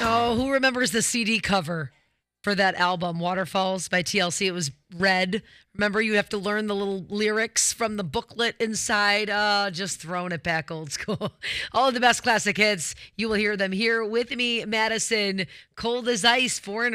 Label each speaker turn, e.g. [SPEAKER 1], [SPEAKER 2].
[SPEAKER 1] Oh, who remembers the CD cover for that album, Waterfalls by TLC? It was red. Remember, you have to learn the little lyrics from the booklet inside. Just throwing it back old school. All of the best classic hits. You will hear them here with me, Madison. Cold as ice, Foreigner.